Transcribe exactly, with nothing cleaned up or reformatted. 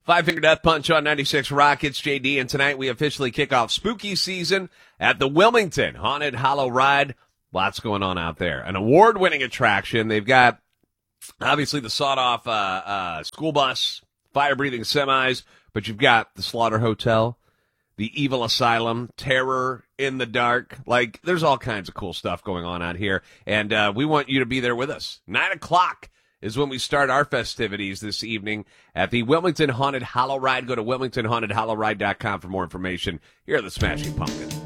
Five Finger Death Punch on ninety-six Rock. It's J D, and tonight we officially kick off spooky season at the Wilmington Haunted Hollow Ride. Lots going on out there. An award-winning attraction. They've got, obviously, the sawed-off uh, uh, school bus, fire-breathing semis, but you've got the Slaughter Hotel, the Evil Asylum, Terror in the Dark. Like, there's all kinds of cool stuff going on out here, and uh, we want you to be there with us. Nine o'clock is when we start our festivities this evening at the Wilmington Haunted Hollow Ride. Go to wilmington haunted hollow ride dot com for more information. Here are the Smashing Pumpkins.